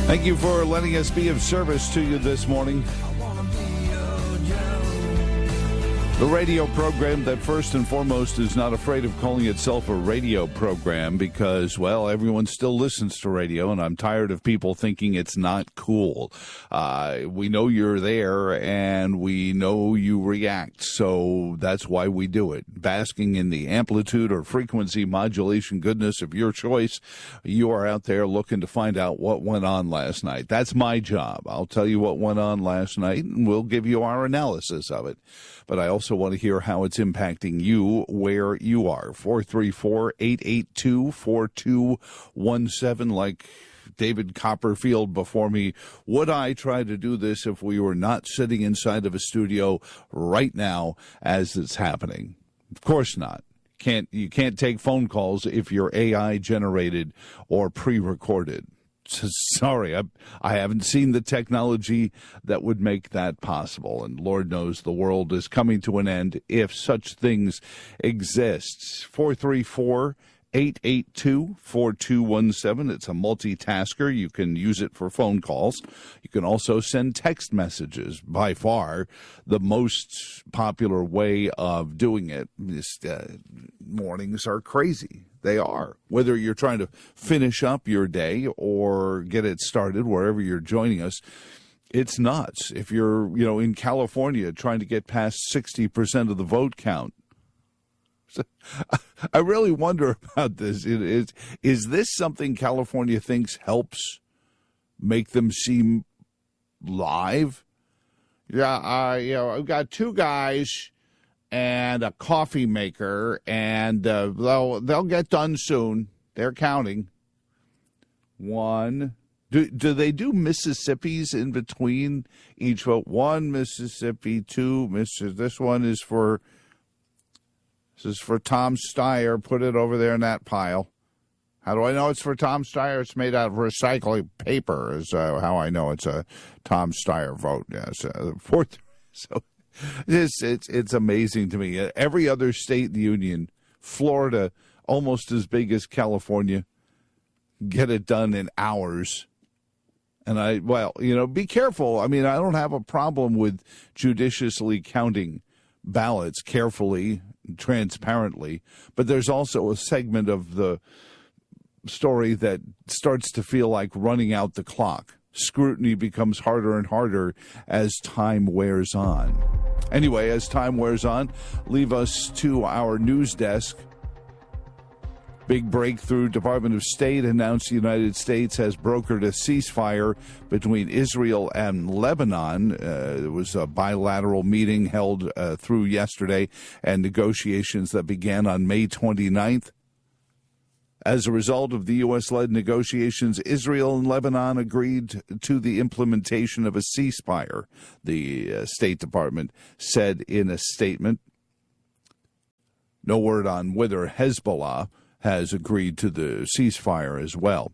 Thank you for letting us be of service to you this morning. The radio program that first and foremost is not afraid of calling itself a radio program because, well, everyone still listens to radio, and I'm tired of people thinking it's not cool. We know you're there, and we know you react, so that's why we do it. Basking in the amplitude or frequency modulation goodness of your choice, you are out there looking to find out what went on last night. That's my job. I'll tell you what went on last night, and we'll give you our analysis of it. But I also want to hear how it's impacting you where you are. 434-882-4217, like David Copperfield before me. Would I try to do this if we were not sitting inside of a studio right now as it's happening? Of course not. You can't take phone calls if you're AI generated or pre-recorded. Sorry, I haven't seen the technology that would make that possible. And Lord knows the world is coming to an end if such things exist. 434-882-4217. It's a multitasker. You can use it for phone calls. You can also send text messages. By far, the most popular way of doing it. Mornings are crazy. They are. Whether you're trying to finish up your day or get it started wherever you're joining us, it's nuts. If you're, in California trying to get past 60% of the vote count. I really wonder about this. Is this something California thinks helps make them seem live? Yeah, I've got two guys and a coffee maker, and they'll get done soon. They're counting. One. Do they do Mississippis in between each vote? One Mississippi, two Mississippi. This is for Tom Steyer. Put it over there in that pile. How do I know it's for Tom Steyer? It's made out of recycling paper is how I know it's a Tom Steyer vote. Yes. So it's amazing to me. Every other state in the union, Florida, almost as big as California, get it done in hours. And be careful. I mean, I don't have a problem with judiciously counting ballots carefully, transparently, but there's also a segment of the story that starts to feel like running out the clock. Scrutiny becomes harder and harder as time wears on. Anyway, as time wears on, leave us to our news desk. Big breakthrough. Department of State announced the United States has brokered a ceasefire between Israel and Lebanon. There was a bilateral meeting held through yesterday and negotiations that began on May 29th. As a result of the U.S.-led negotiations, Israel and Lebanon agreed to the implementation of a ceasefire, the State Department said in a statement. No word on whether Hezbollah has agreed to the ceasefire as well.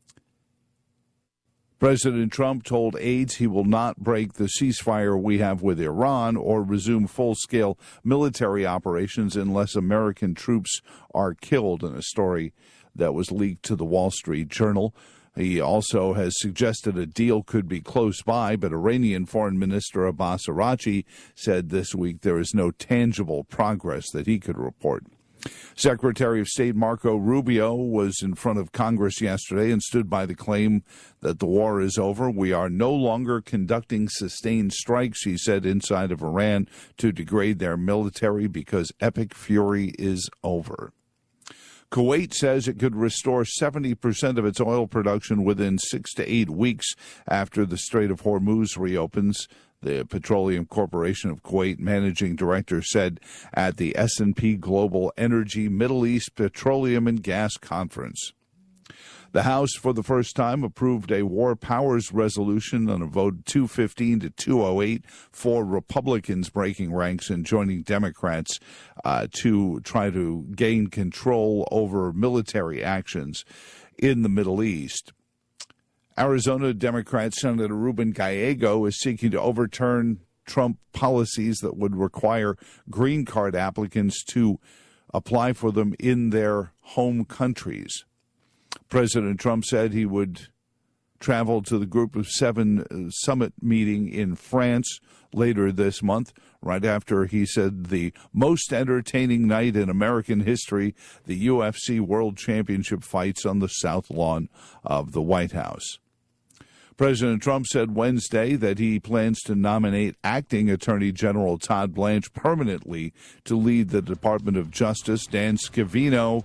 President Trump told aides he will not break the ceasefire we have with Iran or resume full-scale military operations unless American troops are killed, in a story that was leaked to the Wall Street Journal. He also has suggested a deal could be close by, but Iranian Foreign Minister Abbas Araghchi said this week there is no tangible progress that he could report. Secretary of State Marco Rubio was in front of Congress yesterday and stood by the claim that the war is over. We are no longer conducting sustained strikes, he said, inside of Iran to degrade their military because epic fury is over. Kuwait says it could restore 70% of its oil production within 6 to 8 weeks after the Strait of Hormuz reopens. The Petroleum Corporation of Kuwait managing director said at the S&P Global Energy Middle East Petroleum and Gas Conference. The House, for the first time, approved a war powers resolution on a vote 215 to 208 for Republicans breaking ranks and joining Democrats to try to gain control over military actions in the Middle East. Arizona Democrat Senator Ruben Gallego is seeking to overturn Trump policies that would require green card applicants to apply for them in their home countries. President Trump said he would travel to the Group of Seven summit meeting in France later this month, right after he said the most entertaining night in American history, the UFC World Championship fights on the South Lawn of the White House. President Trump said Wednesday that he plans to nominate acting Attorney General Todd Blanche permanently to lead the Department of Justice. Dan Scavino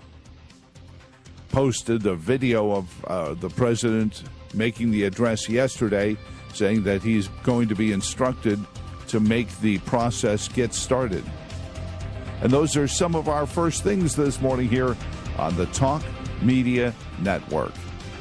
posted a video of the president making the address yesterday, saying that he's going to be instructed to make the process get started. And those are some of our first things this morning here on the Talk Media Network.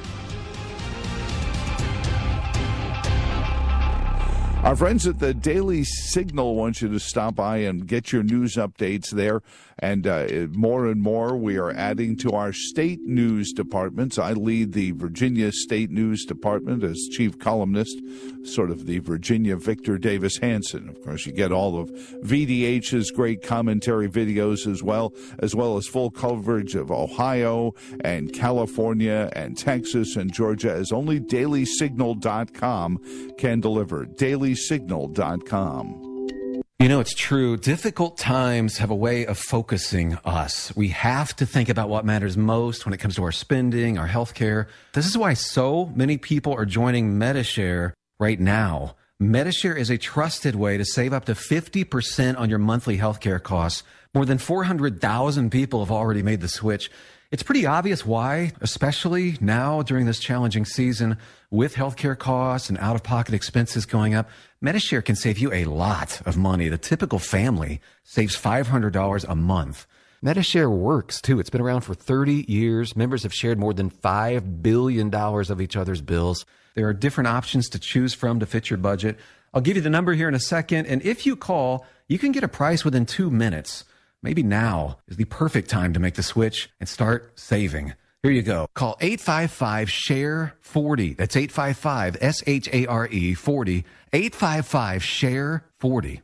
Our friends at the Daily Signal want you to stop by and get your news updates there. And more and more, we are adding to our state news departments. I lead the Virginia State News Department as chief columnist, sort of the Virginia Victor Davis Hanson. Of course, you get all of VDH's great commentary videos as well as full coverage of Ohio and California and Texas and Georgia, as only DailySignal.com can deliver. DailySignal.com. You know, it's true. Difficult times have a way of focusing us. We have to think about what matters most when it comes to our spending, our health care. This is why so many people are joining Medi-Share right now. Medi-Share is a trusted way to save up to 50% on your monthly health care costs. More than 400,000 people have already made the switch. It's pretty obvious why, especially now during this challenging season with healthcare costs and out-of-pocket expenses going up. Medi-Share can save you a lot of money. The typical family saves $500 a month. Medi-Share works, too. It's been around for 30 years. Members have shared more than $5 billion of each other's bills. There are different options to choose from to fit your budget. I'll give you the number here in a second, and if you call, you can get a price within 2 minutes. Maybe now is the perfect time to make the switch and start saving. Here you go. Call 855-SHARE-40. That's 855-SHARE 40. 855-SHARE-40.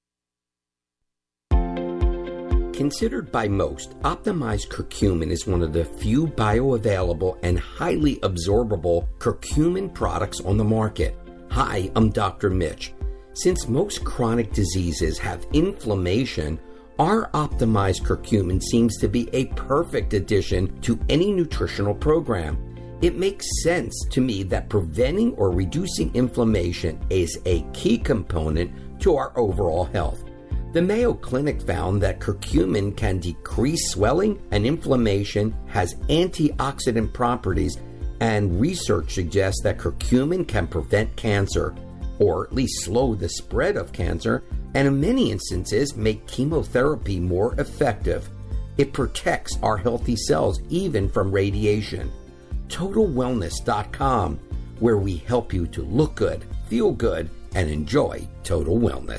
Considered by most, optimized curcumin is one of the few bioavailable and highly absorbable curcumin products on the market. Hi, I'm Dr. Mitch. Since most chronic diseases have inflammation, our optimized curcumin seems to be a perfect addition to any nutritional program. It makes sense to me that preventing or reducing inflammation is a key component to our overall health. The Mayo Clinic found that curcumin can decrease swelling and inflammation, has antioxidant properties, and research suggests that curcumin can prevent cancer, or at least slow the spread of cancer, and in many instances make chemotherapy more effective. It protects our healthy cells even from radiation. TotalWellness.com, where we help you to look good, feel good, and enjoy total wellness.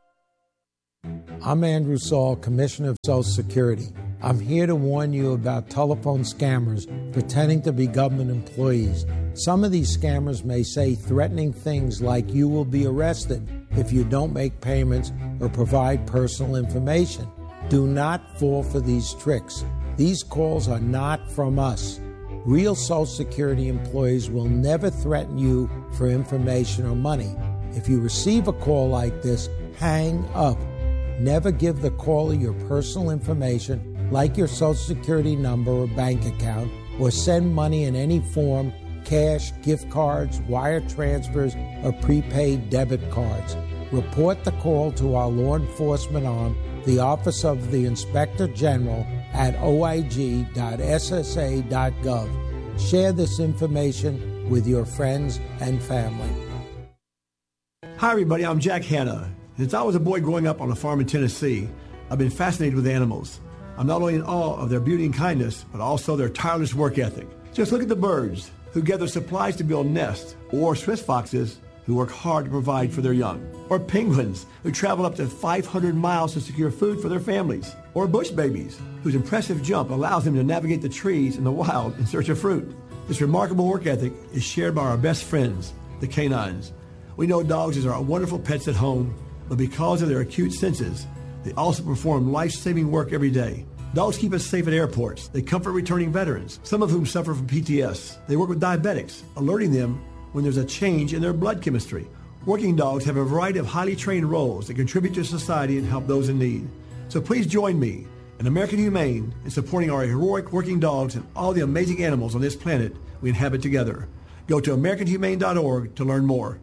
I'm Andrew Saul, Commissioner of Social Security. I'm here to warn you about telephone scammers pretending to be government employees. Some of these scammers may say threatening things like you will be arrested if you don't make payments or provide personal information. Do not fall for these tricks. These calls are not from us. Real Social Security employees will never threaten you for information or money. If you receive a call like this, hang up. Never give the caller your personal information, like your Social Security number or bank account, or send money in any form, cash, gift cards, wire transfers, or prepaid debit cards. Report the call to our law enforcement arm, the Office of the Inspector General, at oig.ssa.gov. Share this information with your friends and family. Hi, everybody. I'm Jack Hanna. Since I was a boy growing up on a farm in Tennessee, I've been fascinated with animals. I'm not only in awe of their beauty and kindness, but also their tireless work ethic. Just look at the birds who gather supplies to build nests, or Swiss foxes who work hard to provide for their young, or penguins who travel up to 500 miles to secure food for their families, or bush babies whose impressive jump allows them to navigate the trees in the wild in search of fruit. This remarkable work ethic is shared by our best friends, the canines. We know dogs are wonderful pets at home, but because of their acute senses, they also perform life-saving work every day. Dogs keep us safe at airports. They comfort returning veterans, some of whom suffer from PTS. They work with diabetics, alerting them when there's a change in their blood chemistry. Working dogs have a variety of highly trained roles that contribute to society and help those in need. So please join me and American Humane in supporting our heroic working dogs and all the amazing animals on this planet we inhabit together. Go to AmericanHumane.org to learn more.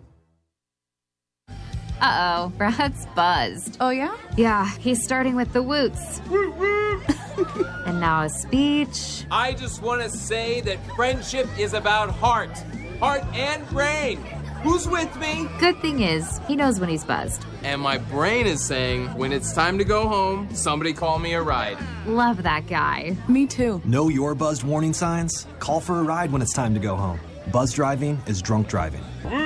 Uh-oh, Brad's buzzed. Oh, yeah? Yeah, he's starting with the woots. And now a speech. I just want to say that friendship is about heart and brain. Who's with me? Good thing is, he knows when he's buzzed. And my brain is saying, when it's time to go home, somebody call me a ride. Love that guy. Me too. Know your buzzed warning signs? Call for a ride when it's time to go home. Buzz driving is drunk driving.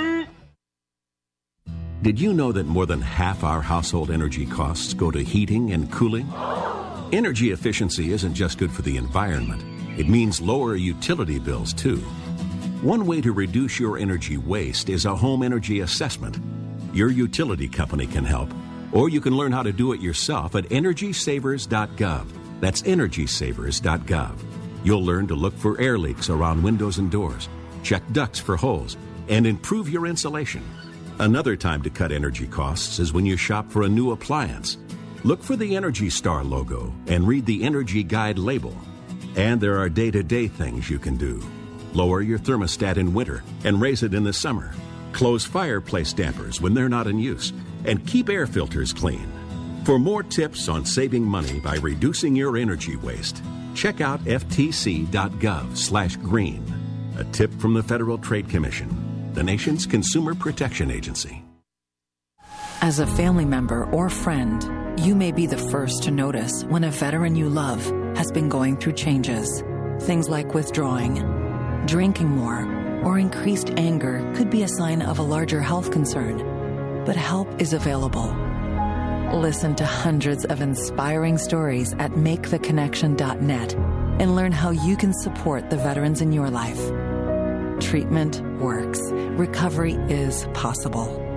Did you know that more than half our household energy costs go to heating and cooling? Energy efficiency isn't just good for the environment. It means lower utility bills, too. One way to reduce your energy waste is a home energy assessment. Your utility company can help, or you can learn how to do it yourself at EnergySavers.gov. That's EnergySavers.gov. You'll learn to look for air leaks around windows and doors, check ducts for holes, and improve your insulation. Another time to cut energy costs is when you shop for a new appliance. Look for the Energy Star logo and read the Energy Guide label. And there are day-to-day things you can do. Lower your thermostat in winter and raise it in the summer. Close fireplace dampers when they're not in use. And keep air filters clean. For more tips on saving money by reducing your energy waste, check out ftc.gov/green. A tip from the Federal Trade Commission, the nation's consumer protection agency. As a family member or friend, you may be the first to notice when a veteran you love has been going through changes. Things like withdrawing, drinking more, or increased anger could be a sign of a larger health concern. But help is available. Listen to hundreds of inspiring stories at MakeTheConnection.net and learn how you can support the veterans in your life. Treatment works. Recovery is possible.